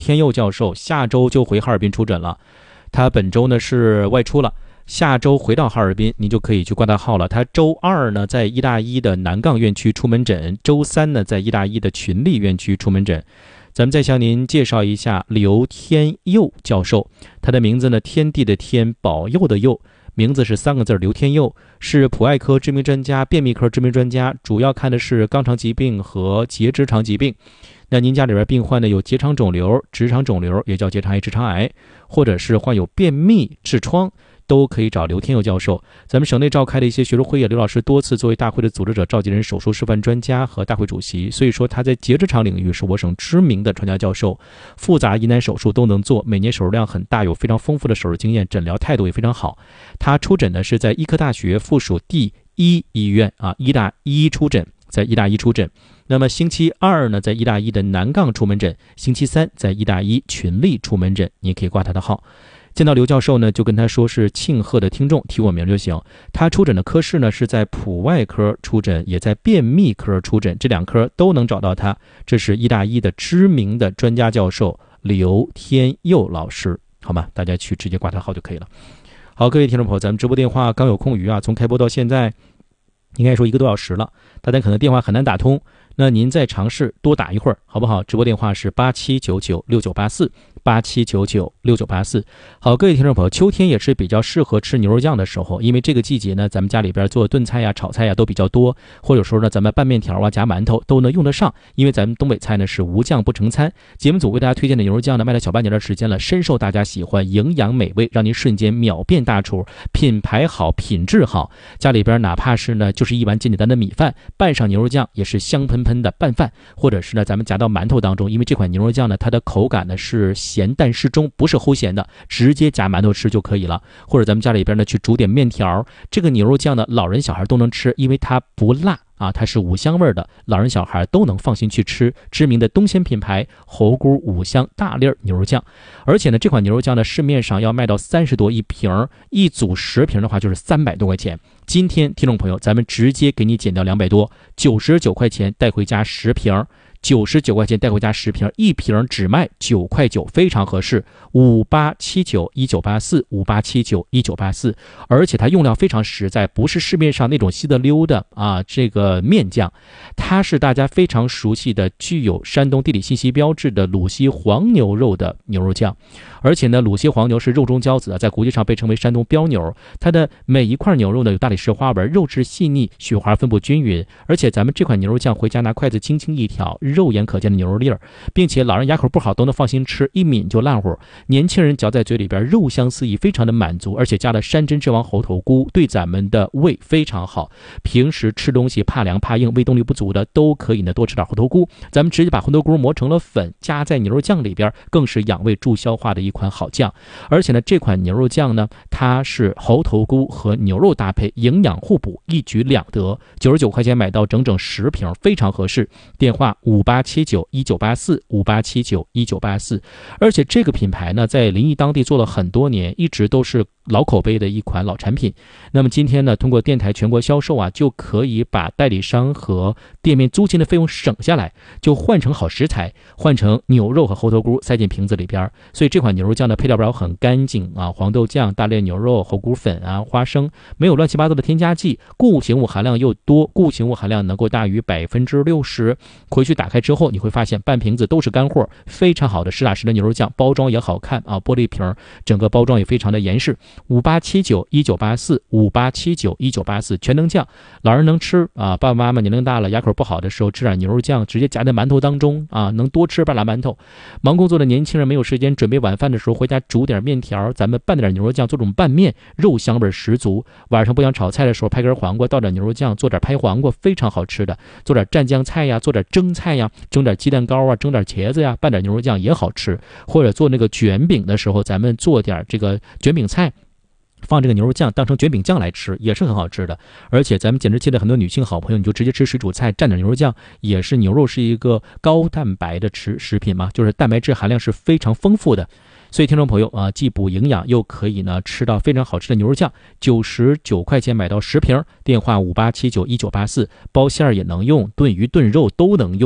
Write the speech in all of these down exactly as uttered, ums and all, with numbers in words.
天佑教授下周就回哈尔滨出诊了，他本周呢是外出了，下周回到哈尔滨，您就可以去挂他号了。他周二呢在医大一的南岗院区出门诊，周三呢在医大一的群力院区出门诊。咱们再向您介绍一下刘天佑教授，他的名字呢天地的天，保佑的佑，名字是三个字，刘天佑，是普外科知名专家，便秘科知名专家，主要看的是肛肠疾病和结直肠疾病。那您家里边病患呢有结肠肿瘤、直肠肿瘤，也叫结肠癌、直肠癌，或者是患有便秘、痔疮，都可以找刘天佑教授。咱们省内召开的一些学术会议，刘老师多次作为大会的组织者、召集人、手术示范专家和大会主席，所以说他在结直肠领域是我省知名的专家教授，复杂疑难手术都能做，每年手术量很大，有非常丰富的手术经验，诊疗态度也非常好。他出诊呢是在医科大学附属第一医院啊，医大一出诊，在医大一出诊。那么星期二呢，在医大一的南岗出门诊，星期三在医大一群力出门诊，你可以挂他的号。见到刘教授呢，就跟他说是庆贺的听众，提我名就行。他出诊的科室呢是在普外科出诊，也在便秘科出诊，这两科都能找到他。这是医大一的知名的专家教授刘天佑老师，好吗？大家去直接挂他号就可以了。好，各位听众朋友，咱们直播电话刚有空余啊，从开播到现在应该说一个多小时了，大家可能电话很难打通，那您再尝试多打一会儿好不好？直播电话是八七九九六九八四，八七九九六九八四。好，各位听众朋友，秋天也是比较适合吃牛肉酱的时候，因为这个季节呢，咱们家里边做炖菜呀、炒菜呀都比较多，或者有时候呢，咱们拌面条啊、夹馒头都能用得上，因为咱们东北菜呢是无酱不成餐。节目组为大家推荐的牛肉酱呢，卖了小半年的时间了，深受大家喜欢，营养美味，让您瞬间秒变大厨，品牌好，品质好。家里边哪怕是呢，就是一碗简简单的米饭，拌上牛肉酱也是香喷喷的拌饭，或者是呢，咱们夹到馒头当中，因为这款牛肉酱呢，它的口感呢是咸淡适中，不是齁咸的，直接夹馒头吃就可以了。或者咱们家里边呢去煮点面条，这个牛肉酱呢，老人小孩都能吃，因为它不辣啊，它是五香味的，老人小孩都能放心去吃。知名的东鲜品牌猴菇五香大粒牛肉酱，而且呢，这款牛肉酱呢，市面上要卖到三十多一瓶，一组十瓶的话就是三百多块钱。今天听众朋友，咱们直接给你减掉两百多，九十九块钱带回家十瓶。九十九块钱带回家十瓶，一瓶只卖九块九，非常合适。五八七九一九八四，五八七九一九八四，而且它用料非常实在，不是市面上那种稀得溜的啊这个面酱，它是大家非常熟悉的，具有山东地理信息标志的鲁西黄牛肉的牛肉酱。而且呢，鲁西黄牛是肉中骄子，在国际上被称为山东标牛。它的每一块牛肉呢有大理石花纹，肉质细腻，雪花分布均匀。而且咱们这款牛肉酱回家拿筷子轻轻一挑，肉眼可见的牛肉粒儿，并且老人牙口不好都能放心吃，一抿就烂乎。年轻人嚼在嘴里边，肉香四溢，非常的满足。而且加了山珍之王猴头菇，对咱们的胃非常好。平时吃东西怕凉怕硬，胃动力不足的都可以呢多吃点猴头菇。咱们直接把猴头菇磨成了粉，加在牛肉酱里边，更是养胃助消化的一款好酱。而且呢，这款牛肉酱呢，它是猴头菇和牛肉搭配，营养互补，一举两得。九十九块钱买到整整十瓶，非常合适。电话五八七九一九八四，五八七九一九八四。而且这个品牌呢，在临沂当地做了很多年，一直都是老口碑的一款老产品。那么今天呢，通过电台全国销售啊，就可以把代理商和店面租金的费用省下来，就换成好食材，换成牛肉和猴头菇塞进瓶子里边。所以这款牛肉酱的配料表很干净啊，黄豆酱、大列牛肉、猴菇粉啊、花生，没有乱七八糟的添加剂，固形物含量又多，固形物含量能够大于百分之六十。回去打开之后，你会发现半瓶子都是干货，非常好的实打实的牛肉酱，包装也好看啊，玻璃瓶，整个包装也非常的严实。五八七九一九八四，五八七九一九八四，全能酱，老人能吃啊，爸爸妈妈年龄大了，牙口不好的时候，吃点牛肉酱，直接夹在馒头当中啊，能多吃半拉馒头。忙工作的年轻人没有时间准备晚饭的时候，回家煮点面条，咱们拌点牛肉酱，做种拌面，肉香味十足。晚上不想炒菜的时候，拍根黄瓜，倒点牛肉酱，做点拍黄瓜，非常好吃的。做点蘸酱菜呀，做点蒸菜呀，蒸点鸡蛋糕啊，蒸点茄子呀，拌点牛肉酱也好吃。或者做那个卷饼的时候，咱们做点这个卷饼菜，放这个牛肉酱当成卷饼酱来吃，也是很好吃的。而且咱们减脂期的很多女性好朋友，你就直接吃水煮菜，蘸点牛肉酱，也是。牛肉是一个高蛋白的吃食品嘛，就是蛋白质含量是非常丰富的。所以听众朋友啊，既补营养又可以呢吃到非常好吃的牛肉酱，九十九块钱买到十瓶。电话五八七九一九八四，包馅儿也能用，炖鱼炖肉都能用。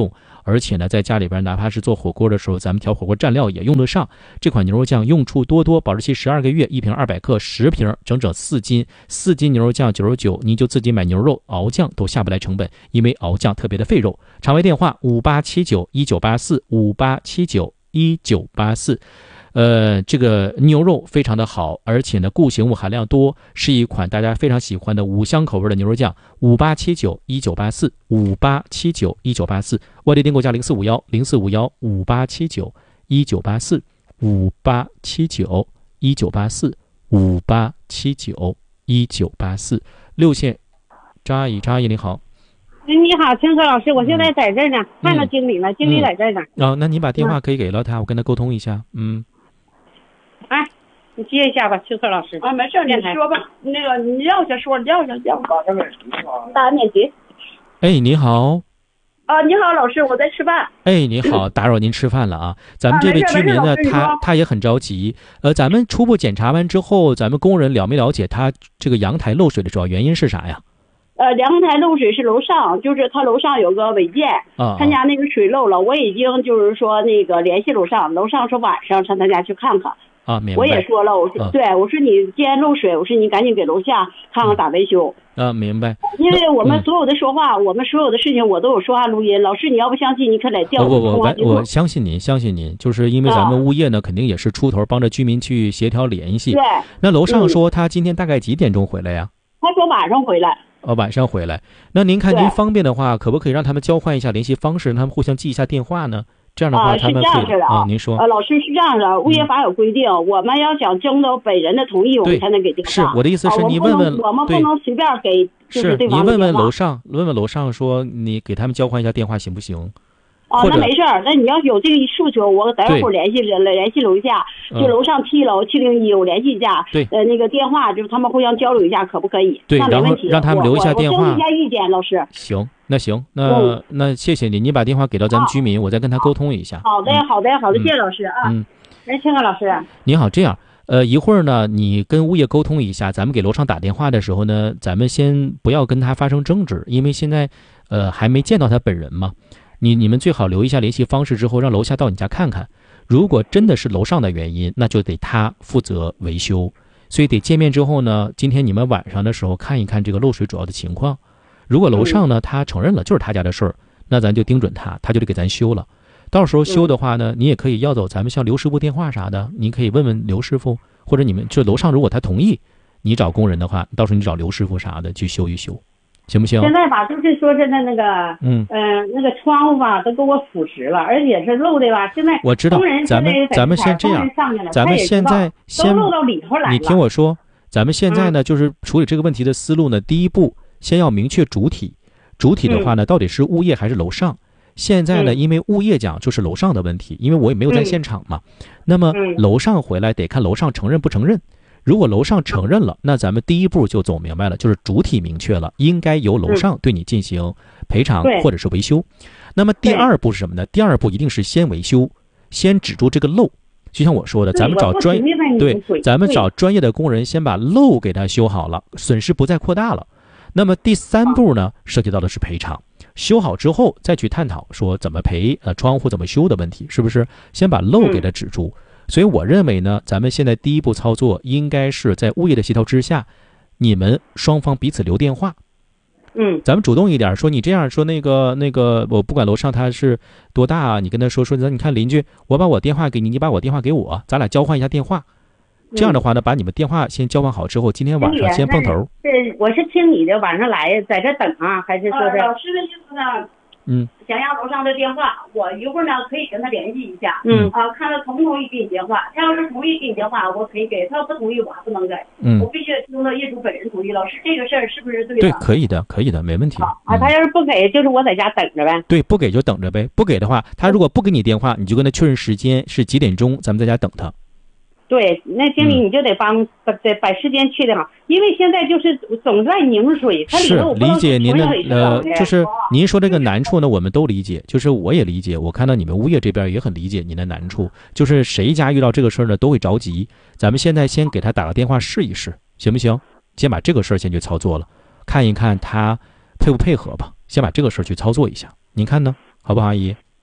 而且呢，在家里边哪怕是做火锅的时候，咱们调火锅蘸料也用得上。这款牛肉酱用处多多，保质期十二个月，一瓶二百克，十瓶整整四斤，四斤牛肉酱九十九，您就自己买牛肉熬酱都下不来成本，因为熬酱特别的费肉。场外电话五八七九一九八四五八七九一九八四。呃，这个牛肉非常的好，而且呢，固形物含量多，是一款大家非常喜欢的五香口味的牛肉酱。五八七九一九八四，五八七九一九八四，外地订购价零四五幺零四五幺五八七九一九八四，五八七九一九八四，五八七九一九八四。六线，张阿姨，张阿姨你好。 你好，青河老师，我现在在这儿呢，嗯、看到经理了，经理在这儿呢。 嗯、哦，那你把电话可以给了他，我跟他沟通一下。嗯。 哎，你接一下吧，秋色老师。 啊，没事，你说吧。那个，你撂下说，撂下，撂下。打免提。 哎，你好。 啊，你好，老师，我在吃饭。 哎，你好，打扰您吃饭了啊。咱们这位居民呢， 啊、 他他也很着急。呃，咱们初步检查完之后，咱们工人了没了解他这个阳台漏水的主要原因是啥呀？ 呃，阳台漏水是楼上，就是他楼上有个违建， 啊， 他家那个水漏了，我已经就是说那个联系楼上，楼上说晚上上他家去看看。 啊，明白。 我也说了，我说、啊、对，我说你既然漏水，我说你赶紧给楼下看看咋维修。 啊，明白。 因为我们所有的说话，嗯、我们所有的事情我都有说话录音。老师，你要不相信，你可来调我我我我相信您，相信您，就是因为咱们物业呢，啊、肯定也是出头帮着居民去协调联系。 对。 那楼上说他今天大概几点钟回来呀？ 他说晚上回来。 哦，晚上回来。那您看您方便的话，可不可以让他们交换一下联系方式，让他们互相记一下电话呢？这样的话，他们可以啊，是这样的啊。您说， 呃，老师是这样的，物业法有规定，嗯、我们要想征得本人的同意，我们才能给电话。 是我的意思是，你问问， 我们不能随便给，就是对方你问问楼上，问问楼上说，你给他们交换一下电话行不行？ 哦，那没事儿。那你要有这个诉求，我待会儿联系人联系楼下，就楼上七楼七零一，我联系一下。 对， 呃，那个电话就是他们互相交流一下，可不可以？ 对， 那没问题。 让他们留一下电话， 我征一下意见，老师。 行，那行，那、嗯、那谢谢你，你把电话给到咱们居民，我再跟他沟通一下。 好的，好的，好的，谢谢老师啊。 嗯， 来，青河老师。 您好，这样，呃，一会儿呢，你跟物业沟通一下，咱们给楼上打电话的时候呢，咱们先不要跟他发生争执，因为现在，呃，还没见到他本人嘛。你你们最好留一下联系方式，之后让楼下到你家看看。如果真的是楼上的原因，那就得他负责维修。所以得见面之后呢，今天你们晚上的时候看一看这个漏水主要的情况。如果楼上呢他承认了就是他家的事儿，那咱就盯准他，他就得给咱修了。到时候修的话呢，你也可以要走咱们像刘师傅电话啥的，你可以问问刘师傅，或者你们就楼上如果他同意你找工人的话，到时候你找刘师傅啥的去修一修。行不行？ 现在吧，就是说真的那个，嗯，呃，那个窗户吧，都给我腐蚀了，而且是漏的吧。现在我知道，咱们咱们先这样，咱们现在先都漏到里头来了。 你听我说，咱们现在呢，就是处理这个问题的思路呢，第一步先要明确主体，主体的话呢，到底是物业还是楼上？现在呢，因为物业讲就是楼上的问题，因为我也没有在现场嘛。那么楼上回来得看楼上承认不承认。如果楼上承认了，那咱们第一步就走明白了，就是主体明确了，应该由楼上对你进行赔偿或者是维修。那么第二步是什么呢？第二步一定是先维修，先止住这个漏。就像我说的，咱们找专对，咱们找专业的工人先把漏给它修好了，损失不再扩大了。那么第三步呢，涉及到的是赔偿。修好之后再去探讨说怎么赔，呃，窗户怎么修的问题，是不是？先把漏给它止住。所以我认为呢，咱们现在第一步操作应该是在物业的协调之下，你们双方彼此留电话。 嗯， 咱们主动一点，说你这样说那个那个，我不管楼上他是多大啊，你跟他说说，你看邻居，我把我电话给你，你把我电话给我，咱俩交换一下电话。这样的话呢，把你们电话先交换好之后，今天晚上先碰头。 这我是听你的，晚上来在这等啊，还是说是、呃、老师的意思呢？嗯，想要楼上的电话，我一会儿呢可以跟他联系一下，嗯啊，看他同不同意给你电话。他要是同意给你电话，我可以给；他要不同意，我还不能给。嗯，我必须听到业主本人同意。老师，这个事儿是不是对的？ 对，可以的，可以的，没问题。 啊，嗯、他要是不给，就是我在家等着呗。 对，不给就等着呗。不给的话，他如果不给你电话，你就跟他确认时间是几点钟，咱们在家等他。 对，那经理你就得帮把把时间确定好，因为现在就是总在拧水，它里头理解您的呃，就是您说这个难处呢，我们都理解，就是我也理解，我看到你们物业这边也很理解您的难处，就是谁家遇到这个事儿呢都会着急。咱们现在先给他打个电话试一试，行不行？先把这个事儿先去操作了，看一看他配不配合吧。先把这个事儿去操作一下，您看呢？好不好，阿姨？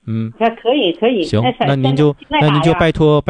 嗯， 可以可以。 行，那您就那您就拜托。